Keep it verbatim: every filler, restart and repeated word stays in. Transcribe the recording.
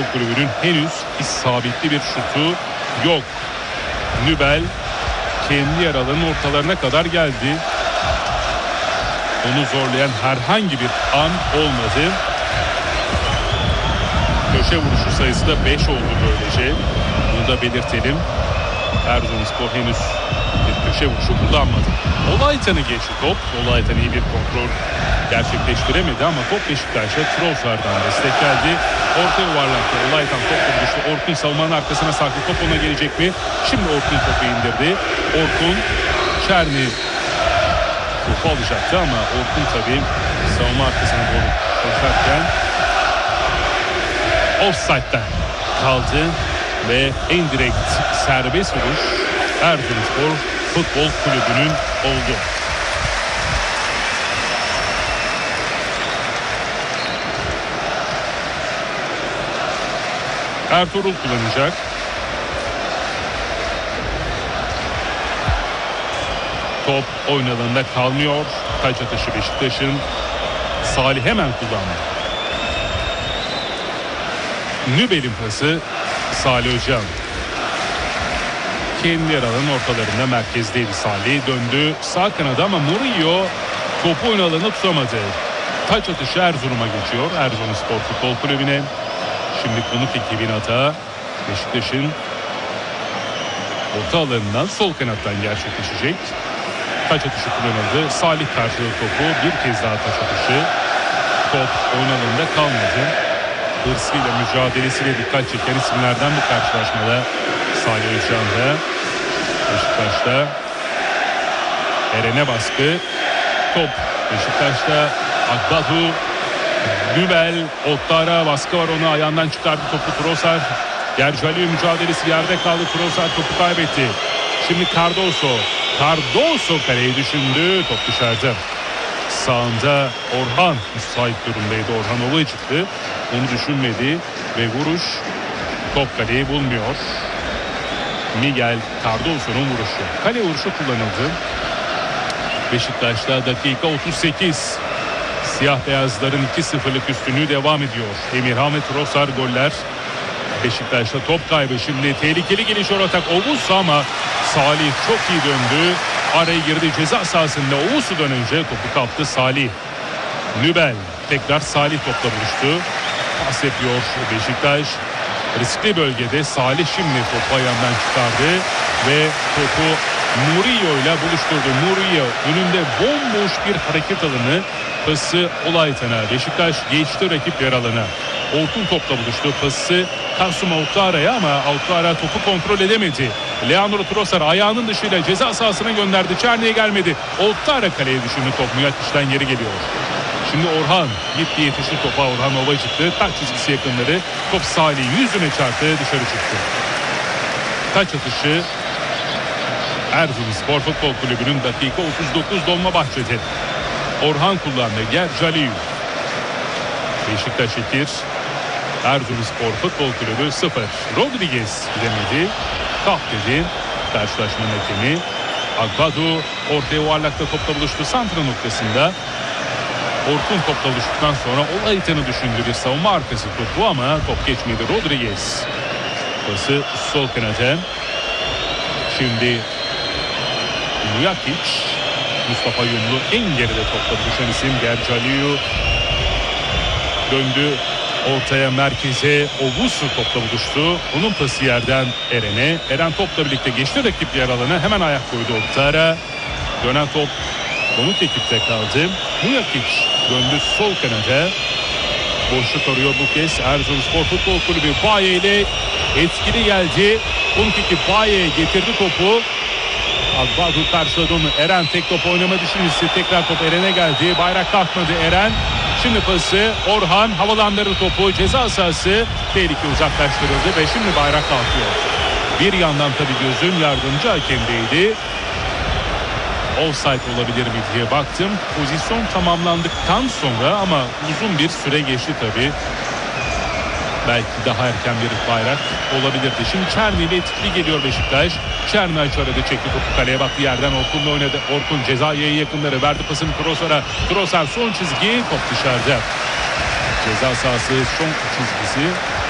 Futbol Kulübü'nün henüz isabetli bir şutu yok. Nübel kendi yer alanının ortalarına kadar geldi. Onu zorlayan herhangi bir an olmadı. Köşe vuruşu sayısı da beş oldu böylece. Bunu da belirtelim. Erzurumspor henüz bir köşe vuruşu kullanmadı. Olaytan'ı geçti top. Olaytan iyi bir kontrol gerçekleştiremedi ama top Beşiktaş'a Trossard'dan destek geldi. Orta yuvarlakta Olaytan top vuruştu. Orkun savunmanın arkasına sarktı. Top ona gelecek mi? Şimdi Orkun topu indirdi. Orkun Çerni topu alacaktı ama Orkun tabii savunma arkasına doğru koşarken offside'den kaldı ve en direkt serbest vuruş Erzurumspor Futbol Kulübü'nün oldu. Ertuğrul kullanacak. Top oyun alanında kalmıyor. Taç atışı Beşiktaş'ın. Salih hemen kullandı. Nübel'in pası Salih Özcan. Kendi yer alanın ortalarında merkezdeydi Salih. Döndü sağ kanada ama Murillo topu oyun alanında tutamadı. Taç atışı Erzurum'a geçiyor. Erzurumspor Futbol Kulübü'ne. Şimdi konuk ekibin hata Beşiktaş'ın orta alanından sol kanattan gerçekleşecek. Taç atışı kullanıldı. Salih karşıladı topu. Bir kez daha taç atışı. Top oyun alanında kalmadı. Hırsıyla, mücadelesiyle dikkat çeken isimlerden bu karşılaşmada Salih Özcan'da. Beşiktaş'ta Eren'e baskı. Top Beşiktaş'ta Akbatu. Nübel, Ottara baskı var, onu ayağından çıkardı topu Trossard. Gercali mücadelesi yerde kaldı. Trossard topu kaybetti. Şimdi Cardoso. Cardoso kaleyi düşündü. Top dışarıda. Sağında Orhan müsait durumdaydı. Orhan Ova'ya çıktı. Onu düşünmedi ve vuruş top kaleyi bulmuyor. Miguel Cardoso'nun vuruşu. Kale vuruşu kullanıldı. Beşiktaş'ta dakika otuz sekiz. Siyah beyazların iki sıfırlık üstünlüğü devam ediyor. Emirhan ve Trossard goller. Beşiktaş'ta top kaybı. Şimdi tehlikeli gelişiyor atak. Ovus ama Salih çok iyi döndü. Araya girdi ceza sahasında. Ovus'u dönünce topu kaptı Salih. Nübel tekrar Salih topla buluştu. Pas yapıyor Beşiktaş. Riskli bölgede Salih şimdi topu ayağından çıkardı. Ve topu Murillo ile buluşturdu. Murillo önünde bomboş bir hareket alanı. Pası Olaytan'a. Beşiktaş geçti rakip yer alana. Orkun topla buluştu. Pası Kasım Outara'ya ama Outara topu kontrol edemedi. Leandro Trossard ayağının dışıyla ceza sahasına gönderdi. Çerni'ye gelmedi. Outara kaleye düşündü. Top Muyakiş'ten geri geliyor. Şimdi Orhan gitti, yetişti topa. Orhan Ova çıktı. Taç çizgisi yakınları. Top Salih'in yüzüne çarptı. Dışarı çıktı. Taç atışı Erzurumspor Futbol Kulübü'nün dakika otuz dokuz Dolmabahçe'de. Orhan kullandı. Gercali. Beşiktaş iki. Erzurumspor Futbol Kulübü sıfır. Rodriguez gidemedi. Kalk dedi. Karşılaşmanın hakemi. Akbadu ortaya yuvarlakta topla buluştu. Santra noktasında. Orkun topla buluştuktan sonra Olaytan'ı düşündü. Bir savunma arkası topu ama top geçmedi. Rodriguez. Pası sol kanata. Şimdi Mujakic. Mustafa Yumlu en geride topla buluşan isim. Gercaliu döndü ortaya, merkeze. Ovusu topla buluştu. Onun pası yerden Eren'e. Eren topla birlikte geçti rakip yer alana. Hemen ayak koydu Oktara. Dönen top konuk ekipte kaldı. Mujakic döndü sol kanada. Boşluk arıyor bu kez Erzurumspor Futbol Kulübü. Baye ile etkili geldi. Konuk ekip Baye getirdi topu. Akbadu karşıladı onu. Eren tek top oynama düşüncesi. Tekrar top Eren'e geldi. Bayrak kalkmadı Eren. Şimdi pası Orhan havalandırdı topu. Ceza sahası tehlike uzaklaştırıldı ve şimdi bayrak kalkıyor. Bir yandan tabii gözüm yardımcı hakemdeydi. Offside olabilir mi diye baktım. Pozisyon tamamlandıktan sonra ama uzun bir süre geçti tabii. Belki daha erken bir bayrak olabilirdi. Şimdi Çerni ile etkili geliyor Beşiktaş. Çerni açarada çekti topu, kaleye baktı, yerden Orkun'la oynadı. Orkun ceza yayı yakınları verdi pasını Trossard'a. Trossard son çizgi, top dışarıda. Ceza sahası son çizgisi.